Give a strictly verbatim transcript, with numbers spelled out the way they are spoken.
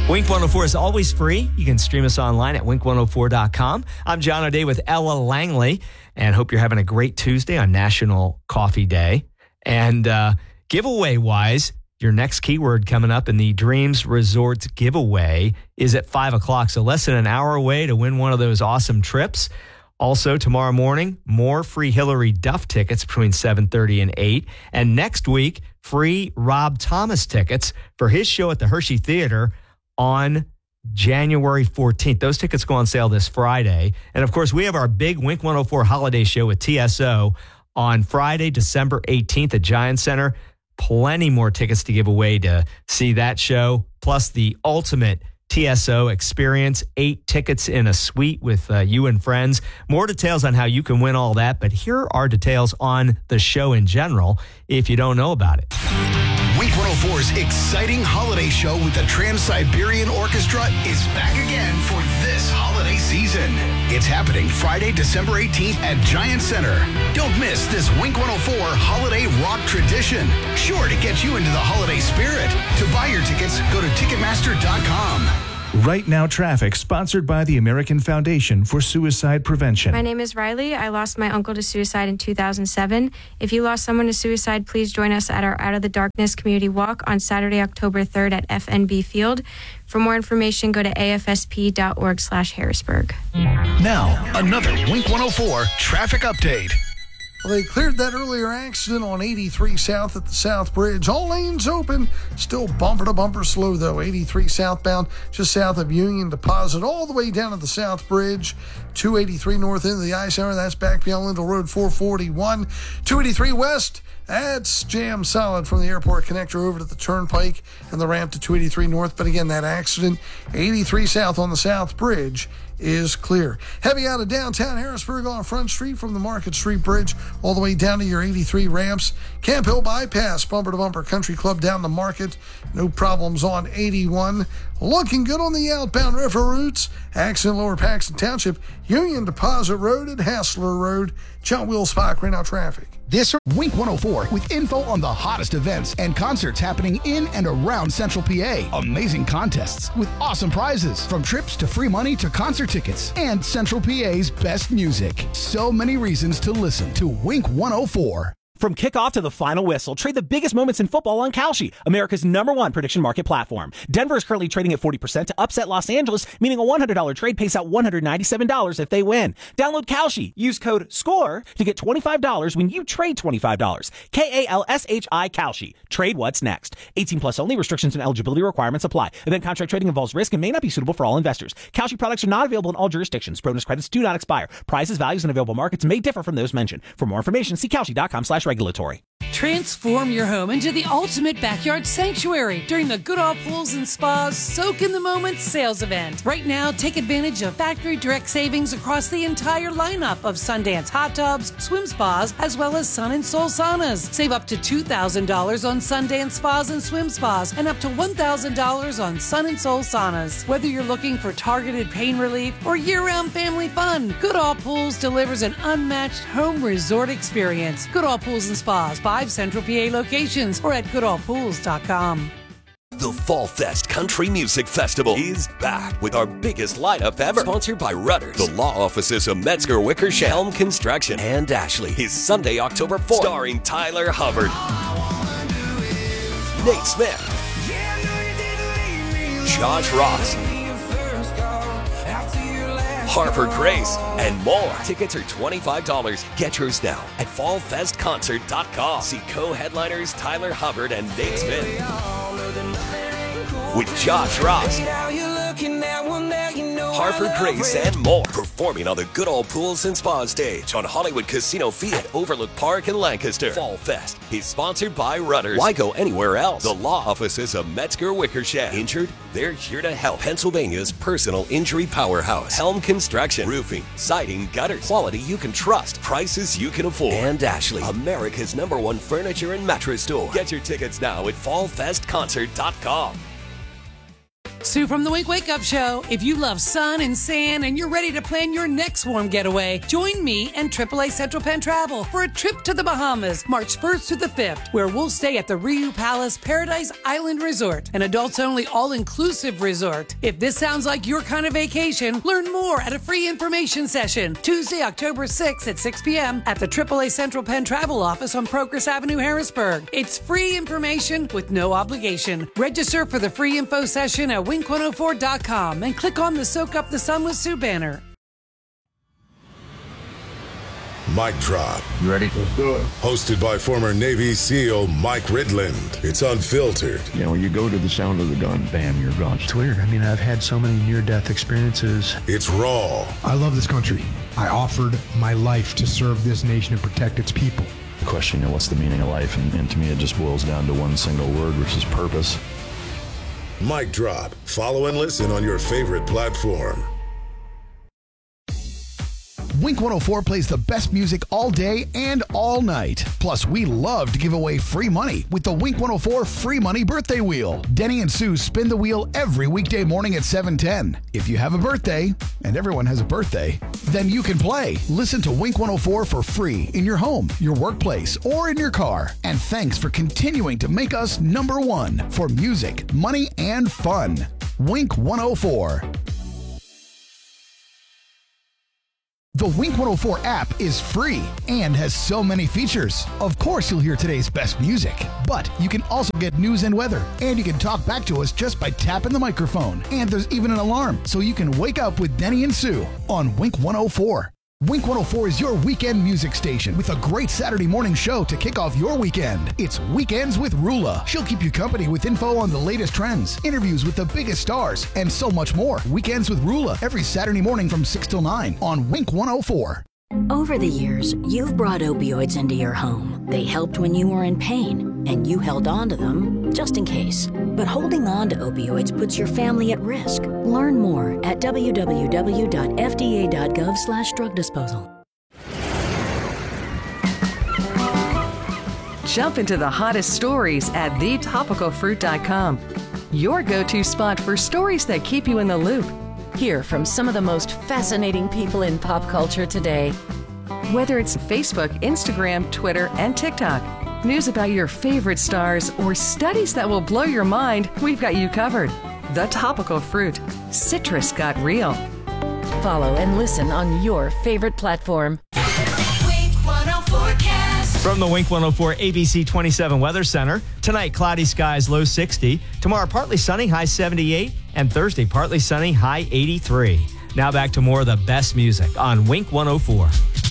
Wink one oh four is always free. You can stream us online at wink one oh four dot com. I'm John O'Day with Ella Langley, and hope you're having a great Tuesday on National Coffee Day. And uh, giveaway-wise, your next keyword coming up in the Dreams Resorts giveaway is at five o'clock, so less than an hour away to win one of those awesome trips. Also, tomorrow morning, more free Hillary Duff tickets between seven thirty and eight. And next week, free Rob Thomas tickets for his show at the Hershey Theater on January fourteenth. Those tickets go on sale this Friday. And, of course, we have our big Wink one oh four holiday show with T S O on Friday, December eighteenth at Giant Center. Plenty more tickets to give away to see that show, plus the ultimate T S O experience, eight tickets in a suite with uh, you and friends. More details on how you can win all that, but here are details on the show in general if you don't know about it. Wink one oh four's exciting holiday show with the Trans-Siberian Orchestra is back again for this holiday season. It's happening Friday, December eighteenth at Giant Center. Don't miss this Wink one oh four holiday rock tradition. Sure to get you into the holiday spirit. To buy your tickets, go to ticketmaster dot com. Right Now Traffic, sponsored by the American Foundation for Suicide Prevention. My name is Riley. I lost my uncle to suicide in two thousand seven. If you lost someone to suicide, please join us at our Out of the Darkness Community Walk on Saturday, October third at F N B Field. For more information, go to a f s p dot org slash Harrisburg. Now, another Wink one oh four traffic update. Well, they cleared that earlier accident on eighty-three South at the South Bridge. All lanes open. Still bumper to bumper slow, though. eighty-three southbound, just south of Union Deposit, all the way down to the South Bridge. two eighty-three north into the I Center. That's back beyond Lindell Road, four forty-one. two eighty-three west. That's jam solid from the airport connector over to the turnpike and the ramp to two eighty-three north. But again, that accident, eighty-three south on the South Bridge, is clear. Heavy out of downtown Harrisburg on Front Street from the Market Street Bridge all the way down to your eighty-three ramps. Camp Hill Bypass, bumper to bumper Country Club down the Market. No problems on eighty-one. Looking good on the outbound river routes. Accident Lower Paxton Township, Union Deposit Road and Hassler Road. John Will Spock, right now traffic. This Wink one oh four with info on the hottest events and concerts happening in and around Central P A. Amazing contests with awesome prizes, from trips to free money to concert tickets, and Central P A's best music. So many reasons to listen to Wink one oh four. From kickoff to the final whistle, trade the biggest moments in football on Kalshi, America's number one prediction market platform. Denver is currently trading at forty percent to upset Los Angeles, meaning a one hundred dollars trade pays out one hundred ninety-seven dollars if they win. Download Kalshi. Use code SCORE to get twenty-five dollars when you trade twenty-five dollars. K A L S H I Kalshi. Trade what's next. eighteen plus only. Restrictions and eligibility requirements apply. Event contract trading involves risk and may not be suitable for all investors. Kalshi products are not available in all jurisdictions. Bonus credits do not expire. Prices, values, and available markets may differ from those mentioned. For more information, see Kalshi dot com slash regulatory. Transform your home into the ultimate backyard sanctuary during the Goodall Pools and Spas Soak in the Moment sales event. Right now, take advantage of factory direct savings across the entire lineup of Sundance hot tubs, swim spas, as well as Sun and Soul saunas. Save up to two thousand dollars on Sundance spas and swim spas and up to one thousand dollars on Sun and Soul saunas. Whether you're looking for targeted pain relief or year-round family fun, Goodall Pools delivers an unmatched home resort experience. Goodall Pools and Spas, five Central P A locations, or at goodall pools dot com. The Fall Fest Country Music Festival is back with our biggest lineup ever. Sponsored by Rudders, the law offices of Metzger Wickersham, Helm Construction, and Ashley. Is Sunday, October fourth, starring Tyler Hubbard, Nate Smith, Josh Ross, Harper Grace, and more. Tickets are twenty-five dollars. Get yours now at fall fest concert dot com. See co-headliners Tyler Hubbard and Nate Smith with Josh Ross, Harper Grace, and more. Performing on the Goodall Pools and Spa stage on Hollywood Casino Fee at Overlook Park in Lancaster. Fall Fest is sponsored by Rudders. Why go anywhere else? The law offices of Metzger Wickersham. Injured? They're here to help. Pennsylvania's personal injury powerhouse. Helm Construction. Roofing, siding, gutters. Quality you can trust. Prices you can afford. And Ashley, America's number one furniture and mattress store. Get your tickets now at fall fest concert dot com. Sue from the Wink Wake Up Show. If you love sun and sand and you're ready to plan your next warm getaway, join me and triple A Central Penn Travel for a trip to the Bahamas, March first through the fifth, where we'll stay at the Riu Palace Paradise Island Resort, an adults-only all-inclusive resort. If this sounds like your kind of vacation, learn more at a free information session Tuesday, October sixth at six p.m. at the triple A Central Penn Travel Office on Progress Avenue, Harrisburg. It's free information with no obligation. Register for the free info session at wink one oh four dot com and click on the Soak Up the Sun with Sue banner. Mic Drop. You ready? Let's do it. Hosted by former Navy SEAL Mike Ridland. It's unfiltered. You know, when you go to the sound of the gun, bam, you're gone. It's weird. I mean, I've had so many near-death experiences. It's raw. I love this country. I offered my life to serve this nation and protect its people. The question, you know, what's the meaning of life? And, and to me, it just boils down to one single word, which is purpose. Mic Drop. Follow and listen on your favorite platform. Wink one oh four plays the best music all day and all night. Plus, we love to give away free money with the Wink one oh four Free Money Birthday Wheel. Denny and Sue spin the wheel every weekday morning at seven ten. If you have a birthday, and everyone has a birthday, then you can play. Listen to Wink one oh four for free in your home, your workplace, or in your car. And thanks for continuing to make us number one for music, money, and fun. Wink one oh four. The Wink one oh four app is free and has so many features. Of course, you'll hear today's best music, but you can also get news and weather, and you can talk back to us just by tapping the microphone. And there's even an alarm, so you can wake up with Denny and Sue on Wink one oh four. Wink one oh four is your weekend music station with a great Saturday morning show to kick off your weekend. It's Weekends with Rula. She'll keep you company with info on the latest trends, interviews with the biggest stars, and so much more. Weekends with Rula every Saturday morning from six till nine on Wink one oh four. Over the years, you've brought opioids into your home. They helped when you were in pain, and you held on to them just in case. But holding on to opioids puts your family at risk. Learn more at w w w dot f d a dot gov slash drug disposal. Jump into the hottest stories at the topical fruit dot com. Your go-to spot for stories that keep you in the loop. Hear from some of the most fascinating people in pop culture today. Whether it's Facebook, Instagram, Twitter, and TikTok, news about your favorite stars, or studies that will blow your mind, we've got you covered. The Topical Fruit. Citrus got real. Follow and listen on your favorite platform. From the Wink one oh four A B C twenty-seven Weather Center, tonight cloudy skies, low sixty. Tomorrow partly sunny, high seventy-eight. And Thursday partly sunny, high eighty-three. Now back to more of the best music on Wink one oh four.